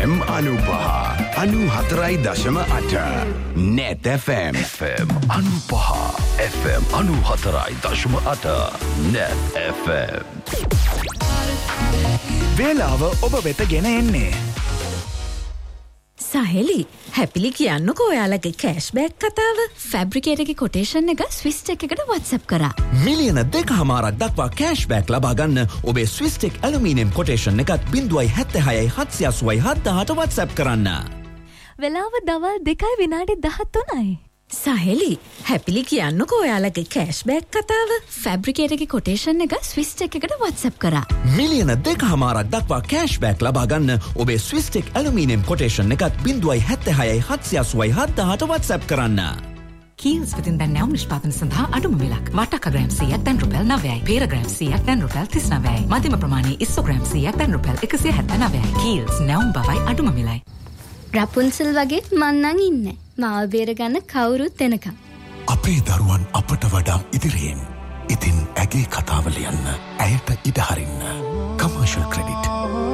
FM 95.8 Net FM FM 95.8 Net FM වේලාව ඔබ වෙත ගෙන එන්නේ සහෙලි හැපිලි කියන්නකෝ ඔයාලගේ කෑෂ්බෑක් කතාව ෆැබ්‍රිකේටගේ කොටේෂන් එක ස්විස්ටෙක් එකට WhatsApp කරා මිලියන 2.5ක් දක්වා කෑෂ්බෑක් ලබා ගන්න ඔබේ ස්විස්ටෙක් ඇලුමිනියම් කොටේෂන් එකත් 0.76 WhatsApp කරන්න වෙලාව දවල් 2:13යි සහෙලි හැපිලි කියන්නකෝ ඔයාලගේ කෑෂ්බෑක් කතාව ෆැබ්‍රිකේටගේ කොටේෂන් එක ස්විස්ටෙක් එකට WhatsApp කරා මිලියන 2.5ක් දක්වා කෑෂ්බෑක් ලබා ගන්න ඔබේ ස්විස්ටෙක් ඇලුමිනියම් කොටේෂන් එකත් 0.76 WhatsApp කරන්න කීල්ස් වෙතින් දැන් නැවුම් නිෂ්පාදන සඳහා අඩුම මිලක් වටකග්‍රෑම් 100ක් දැන් රුපියල් 9යි පේරග්‍රෑම් 100ක් දැන් රුපියල් 39යි මධ්‍යම ප්‍රමාණයේ ඉස්සෝග්‍රෑම් 100ක් දැන් රුපියල් 179යි කීල්ස් නැවුම් බවයි අඩුම මිලයි රපුන්සල් වගේ මන්නන් ඉන්නේ මාව බේරගන්න කවුරුත් එනකම් අපේ දරුවන් අපට වඩා ඉදිරියෙන් ඉතින් ඇගේ කතාව ලියන්න ඇයට ඉඩ හරින්න කමර්ෂල් ක්‍රෙඩිට්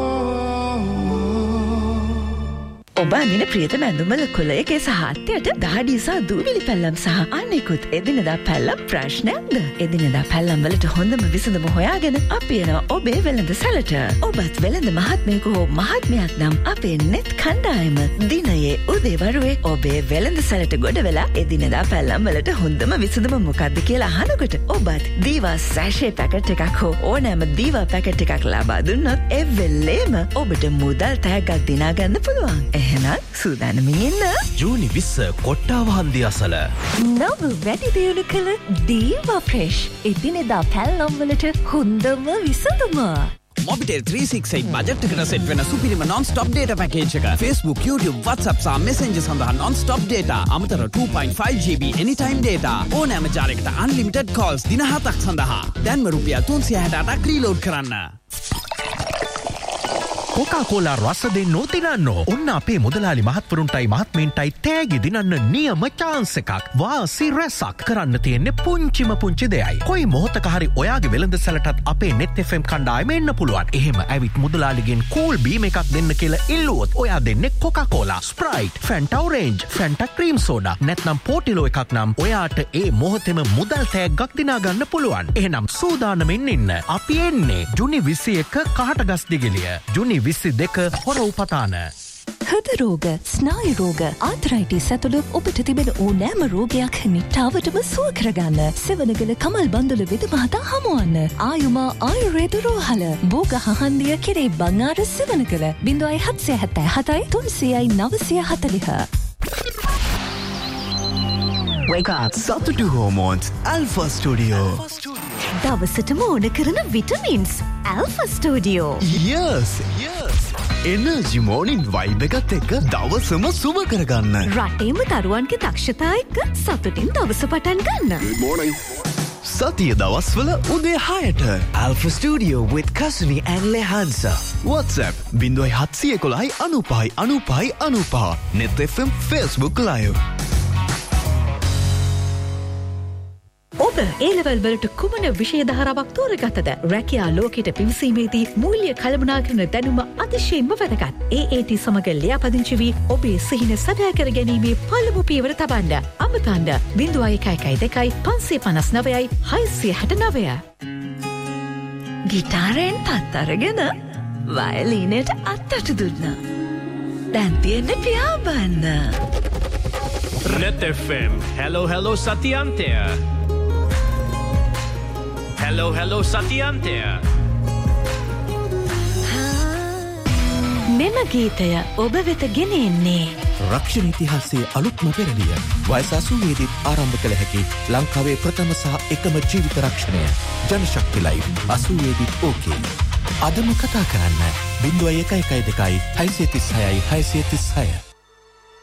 ඔබ අඳින ප්‍රියතම ඇඳුම්වල කුලයක සහත්යට දහඩිය සහ දූවිලි පැල්ලම් සහ අනෙකුත් එදිනෙදා පැල්ලම් ප්‍රශ්නයක්ද? එදිනෙදා පැල්ලම් වලට හොඳම විසඳුම හොයාගෙන අපි එනවා ඔබේ වෙළඳ සැලට. ඔබත් වෙළඳ මහත්මයෙකු හෝ මහත්මයක් නම් අපේ net කණ්ඩායම දිනයේ උදේවරුේ ඔබේ වෙළඳ සැලට ගොඩ වෙලා එදිනෙදා පැල්ලම් වලට හොඳම විසඳුම මොකක්ද කියලා අහනකොට ඔබත් දීවා සැෂේ පැකට් එකක් හෝ ඕනෑම දීවා පැකට් එකක් ලබා දුන්නොත් ඒ වෙලේම ඔබට මුදල් තෑග්ගක් දිනා ගන්න පුළුවන්. එහෙනම් සූදානමින් ඉන්න. ජූනි 20 කොට්ටාව හන්දිය අසල. නව වැඩි දියුණු කළ දීවා ෆ්‍රෙෂ් එදිනෙදා පැල්ලම් වලට හොඳම විසඳුම. Mobitel 368 බජට් එකට සෙට් වෙන සුපිරිම non-stop data package එක. Facebook, YouTube, WhatsApp සහ Messenger සඳහා non-stop data. අමතර 2.5 GB anytime data. ඕනෑම ජාලයකට unlimited calls දින 7ක් සඳහා. දැන්ම රුපියල් 368ක් රීලෝඩ් කරන්න. කොකාකෝලා රස දෙන්නෝ දිනන්නෝ. ඔන්න අපේ මුදලාලි මහත්වරුන්ටයි මහත්මීන්ටයි තෑගි දිනන්න නියම chance එකක්. වාසි රැසක් කරන්න තියෙන්නේ පුංචිම පුංචි දෙයයි. කොයි මොහොතක හරි ඔයාගේ වෙළඳ සැලටත් අපේ Net FM කණ්ඩායම එන්න පුළුවන්. එහෙම ඇවිත් මුදලාලිගෙන් cool beam එකක් දෙන්න කියලා ඉල්ලුවොත් ඔයා දෙන්නේ Coca-Cola, Sprite, Fanta Orange, Fanta Cream Soda නැත්නම් Portillo එකක් නම් ඔයාට ඒ මොහොතේම මුදල් තෑග්ගක් දිනා ගන්න පුළුවන්. එහෙනම් සූදානමින් ඉන්න. අපි එන්නේ ජුනි 21 කහටගස් දිගිලිය. ජුනි 22 හොර උපතාන. හෘද රෝග, ස්නායු රෝග, ආතරයිටිස් ඇතුළු ඔබට තිබෙන ඕනෑම රෝගයක් නිට්ටාවටම සුව කරගන්න සෙවණගල කමල් බන්දුල වෙද මහතා හමුවන්න. ආයුමා ආයුර්වේද රෝහල බෝග හහන්දිය කෙරේ බංආර Sevanagala 0777 300 940. Wake up Saturday Hormones Alpha Studio. දවසටම ඕන කරන vitamins Alpha Studio. Yes. Energy morning vibe එකත් එක්ක දවසම සුබ කරගන්න. රටේම දරුවන්ගේ දක්ෂතා එක්ක සතුටින් දවස පටන් ගන්න. Good morning. සතිය දවස්වල උදේ 6ට Alpha Studio with Kasuni and Lehansa. WhatsApp 0711 Net FM Facebook Live. ඔබ A-level වලට කුමන විෂය ධාරාවක් තෝරගත්තද? රැකියා ලෝකෙට පිවිසීමේදී මූල්‍ය කළමනාකරන දැනුම අතිශයින්ම වැදගත්. AAT සමග ලියාපදිංචි වී ඔබේ සිහින සැබෑ කර ගැනීමේ පළමු පියවර තබන්න. අමතන්න 0112 559 669. ගිටාරයෙන් පත් අරගෙන වයලීනයට අත්තට දුන්නා. දැන් තියෙන්නේ පියාඹන්න. Net FM. Hello සතියන්තය. Hello සතියන්තය. මෙම ගීතය ඔබ වෙත ගෙන එන්නේ රක්ෂණ ඉතිහාසයේ අලුත්ම පෙරළිය. වයස 80 දී ආරම්භ කළ හැකි ලංකාවේ ප්‍රථම සහ එකම ජීවිත රක්ෂණය. ජනශක්ති ලයිව් 80 දී ඕකේ. අදම කතා කරන්න 0112 636 636